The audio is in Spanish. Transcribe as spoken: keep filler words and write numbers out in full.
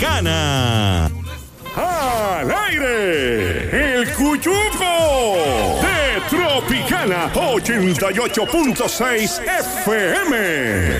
Tropicana. ¡Al aire! ¡El Cuyuco! De Tropicana ochenta y ocho punto seis F M.